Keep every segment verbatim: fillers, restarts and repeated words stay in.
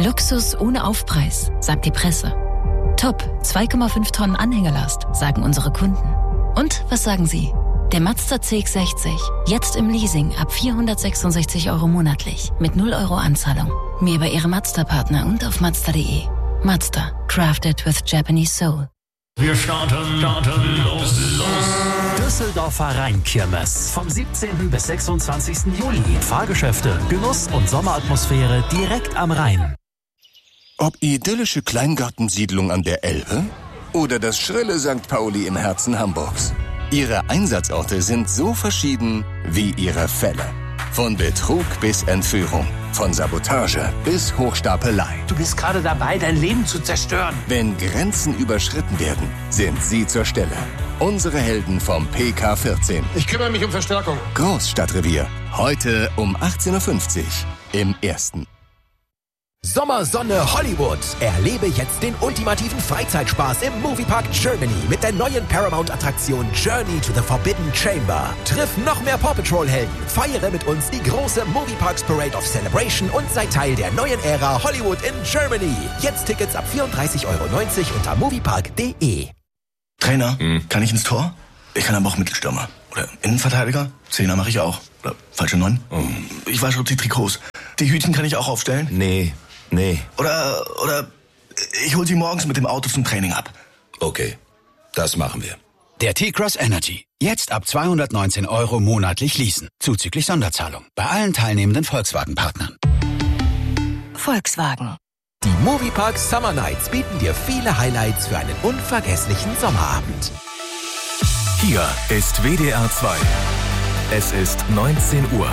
Luxus ohne Aufpreis, sagt die Presse. Top, zwei Komma fünf Tonnen Anhängelast, sagen unsere Kunden. Und was sagen Sie? Der Mazda C X sechzig, jetzt im Leasing ab vierhundertsechsundsechzig Euro monatlich, mit null Euro Anzahlung. Mehr bei Ihrem Mazda-Partner und auf Mazda punkt de. Mazda, crafted with Japanese soul. Wir starten, starten, los, los. Düsseldorfer Rheinkirmes. Vom siebzehnten bis sechsundzwanzigsten Juli. Fahrgeschäfte, Genuss und Sommeratmosphäre direkt am Rhein. Ob idyllische Kleingartensiedlung an der Elbe oder das schrille Sankt Pauli im Herzen Hamburgs. Ihre Einsatzorte sind so verschieden wie ihre Fälle. Von Betrug bis Entführung, von Sabotage bis Hochstapelei. Du bist gerade dabei, dein Leben zu zerstören. Wenn Grenzen überschritten werden, sind sie zur Stelle. Unsere Helden vom P K vierzehn. Ich kümmere mich um Verstärkung. Großstadtrevier. Heute um achtzehn Uhr fünfzig im Ersten. Sommersonne Hollywood. Erlebe jetzt den ultimativen Freizeitspaß im Moviepark Germany mit der neuen Paramount-Attraktion Journey to the Forbidden Chamber. Triff noch mehr Paw Patrol-Helden, feiere mit uns die große Movieparks Parade of Celebration und sei Teil der neuen Ära Hollywood in Germany. Jetzt Tickets ab vierunddreißig Euro neunzig unter moviepark punkt de. Trainer, hm. kann ich ins Tor? Ich kann aber auch Mittelstürmer. Oder Innenverteidiger? Zehner mache ich auch. Oder falsche Neun? Oh. Ich wasche auch die Trikots. Die Hütchen kann ich auch aufstellen? Nee. Nee. Oder, oder ich hol sie morgens mit dem Auto zum Training ab. Okay, das machen wir. Der T-Cross Energy. Jetzt ab zweihundertneunzehn Euro monatlich leasen. Zuzüglich Sonderzahlung. Bei allen teilnehmenden Volkswagen-Partnern. Volkswagen. Die Moviepark Summer Nights bieten dir viele Highlights für einen unvergesslichen Sommerabend. Hier ist W D R zwei. Es ist neunzehn Uhr.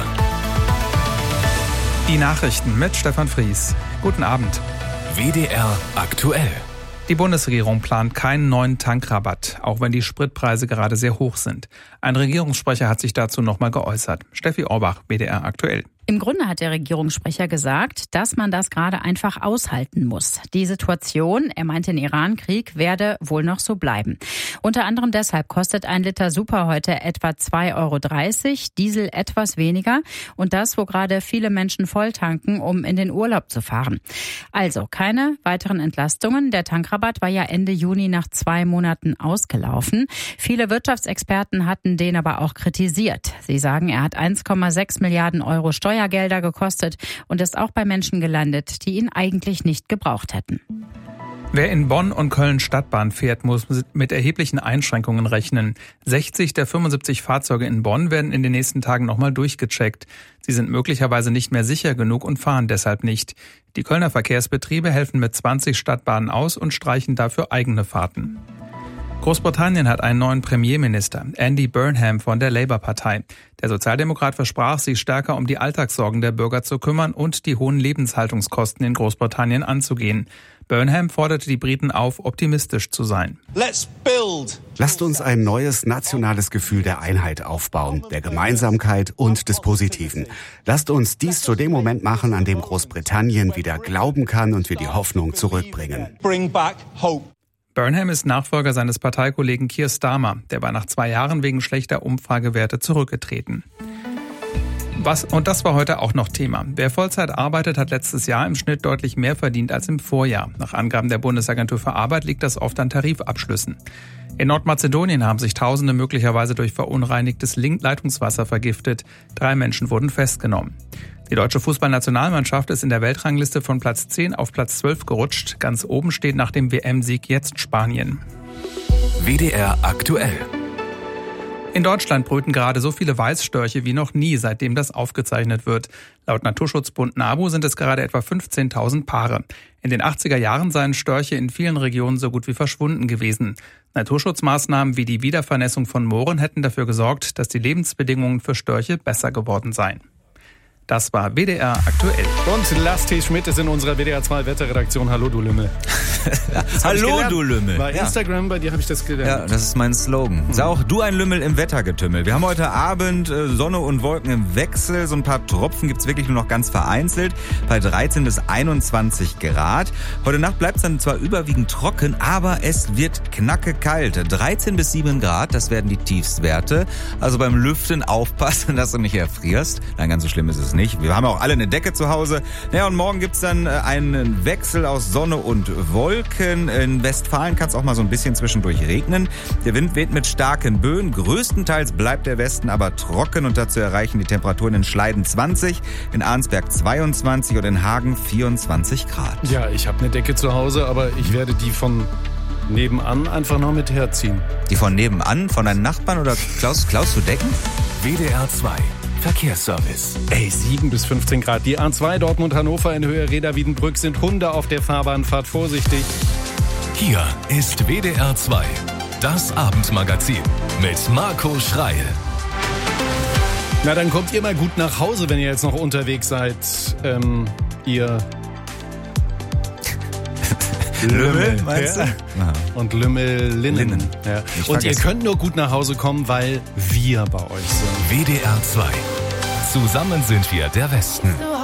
Die Nachrichten mit Stefan Fries. Guten Abend. W D R aktuell. Die Bundesregierung plant keinen neuen Tankrabatt, auch wenn die Spritpreise gerade sehr hoch sind. Ein Regierungssprecher hat sich dazu nochmal geäußert. Steffi Orbach, W D R aktuell. Im Grunde hat der Regierungssprecher gesagt, dass man das gerade einfach aushalten muss. Die Situation, er meinte den Iran-Krieg, werde wohl noch so bleiben. Unter anderem deshalb kostet ein Liter Super heute etwa zwei Euro dreißig, Diesel etwas weniger und das, wo gerade viele Menschen volltanken, um in den Urlaub zu fahren. Also keine weiteren Entlastungen. Der Tankrabatt war ja Ende Juni nach zwei Monaten ausgelaufen. Viele Wirtschaftsexperten hatten den aber auch kritisiert. Sie sagen, er hat eins Komma sechs Milliarden Euro Steuergelder gekostet und ist auch bei Menschen gelandet, die ihn eigentlich nicht gebraucht hätten. Wer in Bonn und Köln Stadtbahn fährt, muss mit erheblichen Einschränkungen rechnen. sechzig der fünfundsiebzig Fahrzeuge in Bonn werden in den nächsten Tagen nochmal durchgecheckt. Sie sind möglicherweise nicht mehr sicher genug und fahren deshalb nicht. Die Kölner Verkehrsbetriebe helfen mit zwanzig Stadtbahnen aus und streichen dafür eigene Fahrten. Großbritannien hat einen neuen Premierminister, Andy Burnham von der Labour-Partei. Der Sozialdemokrat versprach, sich stärker um die Alltagssorgen der Bürger zu kümmern und die hohen Lebenshaltungskosten in Großbritannien anzugehen. Burnham forderte die Briten auf, optimistisch zu sein. Let's build. Lasst uns ein neues nationales Gefühl der Einheit aufbauen, der Gemeinsamkeit und des Positiven. Lasst uns dies zu dem Moment machen, an dem Großbritannien wieder glauben kann und wir die Hoffnung zurückbringen. Bring back hope. Burnham ist Nachfolger seines Parteikollegen Keir Starmer. Der war nach zwei Jahren wegen schlechter Umfragewerte zurückgetreten. Was, und das war heute auch noch Thema. Wer Vollzeit arbeitet, hat letztes Jahr im Schnitt deutlich mehr verdient als im Vorjahr. Nach Angaben der Bundesagentur für Arbeit liegt das oft an Tarifabschlüssen. In Nordmazedonien haben sich Tausende möglicherweise durch verunreinigtes Leitungswasser vergiftet. Drei Menschen wurden festgenommen. Die deutsche Fußballnationalmannschaft ist in der Weltrangliste von Platz zehn auf Platz zwölf gerutscht. Ganz oben steht nach dem W M-Sieg jetzt Spanien. W D R aktuell. In Deutschland brüten gerade so viele Weißstörche wie noch nie, seitdem das aufgezeichnet wird. Laut Naturschutzbund NABU sind es gerade etwa fünfzehntausend Paare. In den achtziger Jahren seien Störche in vielen Regionen so gut wie verschwunden gewesen. Naturschutzmaßnahmen wie die Wiedervernässung von Mooren hätten dafür gesorgt, dass die Lebensbedingungen für Störche besser geworden seien. Das war W D R aktuell. Und Lars T. Schmidt ist in unserer W D R zwei Wetterredaktion. Hallo, du Lümmel. Hallo, du Lümmel. Bei Instagram, ja. Bei dir habe ich das gelernt. Ja, das ist mein Slogan. Sei auch du ein Lümmel im Wettergetümmel. Wir haben heute Abend äh, Sonne und Wolken im Wechsel. So ein paar Tropfen gibt's wirklich nur noch ganz vereinzelt. Bei dreizehn bis einundzwanzig Grad. Heute Nacht bleibt es dann zwar überwiegend trocken, aber es wird knacke kalt. dreizehn bis sieben Grad, das werden die Tiefstwerte. Also beim Lüften aufpassen, dass du nicht erfrierst. Nein, ganz so schlimm ist es nicht. nicht. Wir haben auch alle eine Decke zu Hause. Naja, und morgen gibt's dann einen Wechsel aus Sonne und Wolken. In Westfalen kann es auch mal so ein bisschen zwischendurch regnen. Der Wind weht mit starken Böen. Größtenteils bleibt der Westen aber trocken und dazu erreichen die Temperaturen in Schleiden zwanzig, in Arnsberg zweiundzwanzig und in Hagen vierundzwanzig Grad. Ja, ich habe eine Decke zu Hause, aber ich werde die von nebenan einfach noch mit herziehen. Die von nebenan, von deinen Nachbarn oder klaust, klaust du Decken? W D R zwei Verkehrsservice. Ey, sieben bis fünfzehn Grad. Die A zwei Dortmund-Hannover in Höhe Reda-Wiedenbrück sind Hunde auf der Fahrbahn. Fahrt vorsichtig. Hier ist W D R zwei, das Abendmagazin mit Marco Schreil. Na, dann kommt ihr mal gut nach Hause, wenn ihr jetzt noch unterwegs seid. Ähm, ihr... Lümmel, meinst du? Ja. Und Lümmelinnen. Ja. Und ihr könnt nur gut nach Hause kommen, weil wir bei euch sind. W D R zwei. Zusammen sind wir der Westen. So